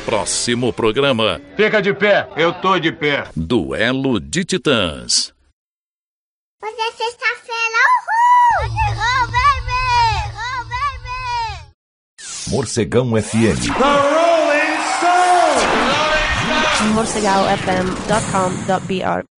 próximo programa. Fica de pé. Eu tô de pé. Duelo de Titãs. Hoje é sexta-feira, uhul! Oh, baby! Oh, baby! Morcegão FM. The Rolling Stones! morcegaufm.com.br